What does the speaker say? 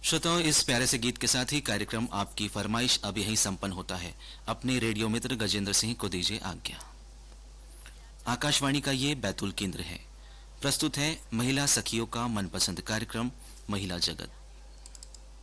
श्रोताओं, इस प्यारे से गीत के साथ ही कार्यक्रम आपकी फरमाइश अब यहीं संपन्न होता है। अपने रेडियो मित्र गजेंद्र सिंह को दीजिए आज्ञा। आकाशवाणी का ये बैतूल केंद्र है। प्रस्तुत है महिला सखियों का मनपसंद कार्यक्रम महिला जगत।